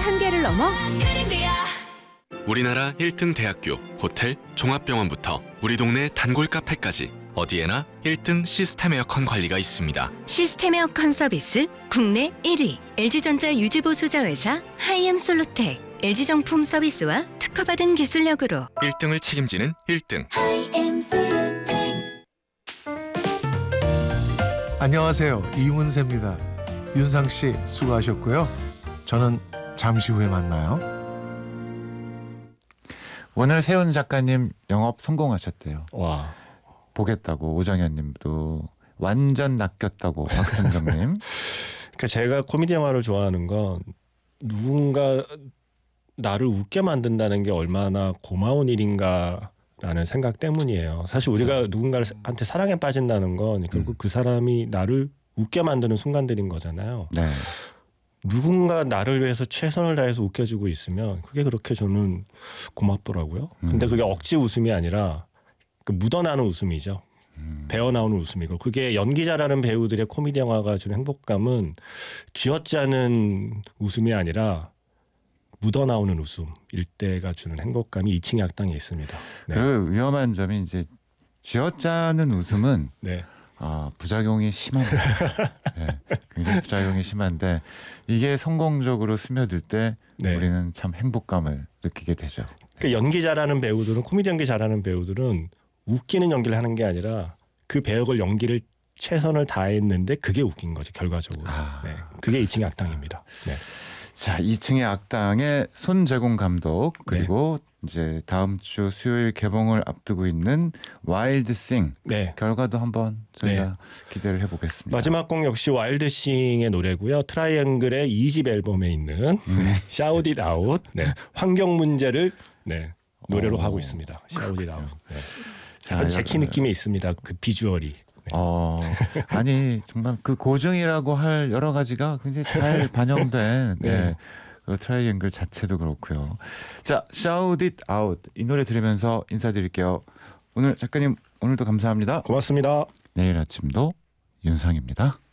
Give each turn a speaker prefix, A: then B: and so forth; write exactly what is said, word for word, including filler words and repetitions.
A: 한계를 넘어
B: 우리나라 일 등 대학교, 호텔, 종합병원부터 우리 동네 단골 카페까지 어디에나 일 등 시스템 에어컨 관리가 있습니다.
A: 시스템 에어컨 서비스 국내 일 위 엘지전자 유지보수자 회사 하이엠솔루텍 엘지정품 서비스와 특허받은 기술력으로
B: 일 등을 책임지는 일 등.
C: 안녕하세요. 이문세입니다. 윤상 씨 수고하셨고요. 저는 잠시 후에 만나요.
D: 오늘 세훈 작가님 영업 성공하셨대요.
E: 와.
D: 보겠다고 오정현님도 완전 낚였다고 박선정님.
E: 그러니까 제가 코미디 영화를 좋아하는 건 누군가 나를 웃게 만든다는 게 얼마나 고마운 일인가라는 생각 때문이에요. 사실 우리가 누군가한테 사랑에 빠진다는 건 결국
D: 음.
E: 그 사람이 나를 웃게 만드는 순간들인 거잖아요.
D: 네.
E: 누군가 나를 위해서 최선을 다해서 웃겨주고 있으면 그게 그렇게 저는 고맙더라고요. 근데
D: 음.
E: 그게 억지 웃음이 아니라 그 묻어나는 웃음이죠.
D: 음.
E: 배어나오는 웃음이고 그게 연기 잘하는 배우들의 코미디 영화가 주는 행복감은 쥐어짜는 웃음이 아니라 묻어나오는 웃음일 때가 주는 행복감이 이 층의 악당에 있습니다. 네.
D: 그 위험한 점이 이제 쥐어짜는 웃음은
E: 네.
D: 아, 부작용이 심합니다. 네, 굉장히 부작용이 심한데 이게 성공적으로 스며들 때
E: 네.
D: 우리는 참 행복감을 느끼게 되죠.
E: 그 연기 잘하는 배우들은 코미디 연기 잘하는 배우들은 웃기는 연기를 하는 게 아니라 그 배역을 연기를 최선을 다했는데 그게 웃긴 거죠 결과적으로.
D: 아,
E: 네, 그게 이 층의 악당입니다. 네.
D: 자, 이 층의 악당의 손재공 감독 그리고
E: 네.
D: 이제 다음 주 수요일 개봉을 앞두고 있는 와일드 싱
E: 네.
D: 결과도 한번 저희가
E: 네.
D: 기대를 해보겠습니다.
E: 마지막 곡 역시 와일드 싱의 노래고요. 트라이앵글의 이 집 앨범에 있는 네. Shout It Out 네. 환경 문제를 네. 노래로
D: 오,
E: 하고 있습니다. Shout It Out. 네.
D: 자,
E: 약간 제키
D: 약간-
E: 느낌이 있습니다. 그 비주얼이. 네.
D: 어, 아니 정말 그 고증이라고 할 여러 가지가 굉장히 잘 반영된 네.
E: 네.
D: 그 트라이앵글 자체도 그렇고요. 자, Shout It Out 이 노래 들으면서 인사드릴게요. 오늘 작가님 오늘도 감사합니다.
E: 고맙습니다.
D: 내일 아침도 윤상입니다.